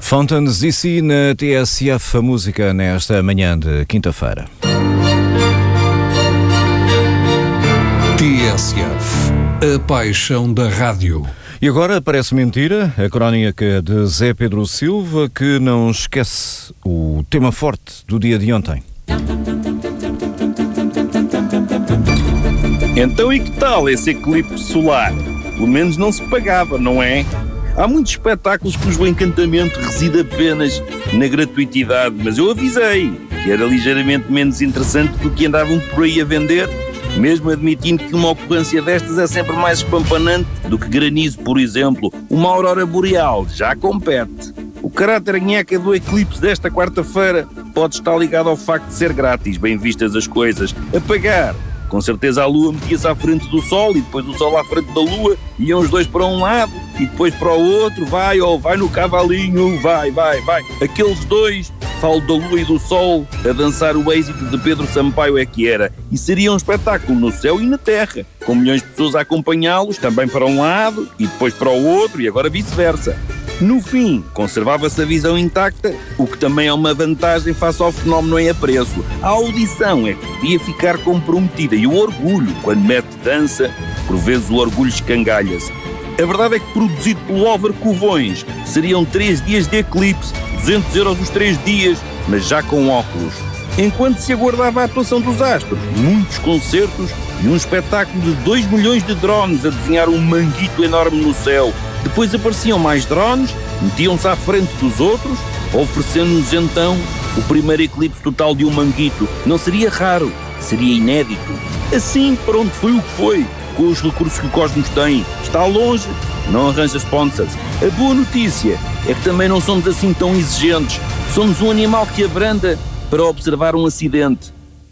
Fountains DC na TSF, a música nesta manhã de quinta-feira. TSF, a paixão da rádio. E agora parece mentira a crónica de Zé Pedro Silva, que não esquece o tema forte do dia de ontem. Então e que tal esse eclipse solar? Pelo menos não se pagava, não é? Há muitos espetáculos cujo encantamento reside apenas na gratuitidade, mas eu avisei que era ligeiramente menos interessante do que andavam por aí a vender, mesmo admitindo que uma ocorrência destas é sempre mais espampanante do que granizo, por exemplo. Uma aurora boreal já compete. O caráter nheca do eclipse desta quarta-feira pode estar ligado ao facto de ser grátis, bem vistas as coisas. A pagar, com certeza a Lua metia-se à frente do Sol e depois o Sol à frente da Lua, iam os dois para um lado e depois para o outro, vai no cavalinho, vai. Aqueles dois, falo da Lua e do Sol, a dançar o êxito de Pedro Sampaio é que era. E seria um espetáculo no céu e na terra, com milhões de pessoas a acompanhá-los, também para um lado e depois para o outro e agora vice-versa. No fim, conservava-se a visão intacta, o que também é uma vantagem face ao fenómeno em apreço. A audição é que podia ficar comprometida e o orgulho, quando mete dança, por vezes o orgulho escangalha-se. A verdade é que, produzido pelo Álvaro Covões, seriam 3 dias de eclipse, 200 € os 3 dias, mas já com óculos. Enquanto se aguardava a atuação dos astros, muitos concertos e um espetáculo de 2 milhões de drones a desenhar um manguito enorme no céu. Depois apareciam mais drones, metiam-se à frente dos outros, oferecendo-nos então o primeiro eclipse total de um manguito. Não seria raro, seria inédito. Assim, pronto, foi o que foi, com os recursos que o Cosmos tem. Está longe, não arranja sponsors. A boa notícia é que também não somos assim tão exigentes. Somos um animal que abranda para observar um acidente.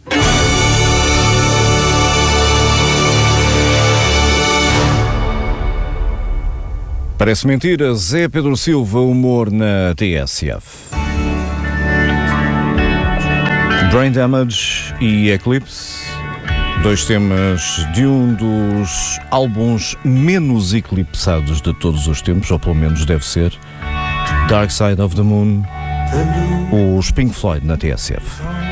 Parece mentira, Zé Pedro Silva, humor na TSF. Brain Damage e Eclipse, 2 temas de um dos álbuns menos eclipsados de todos os tempos, ou pelo menos deve ser, Dark Side of the Moon, os Pink Floyd na TSF.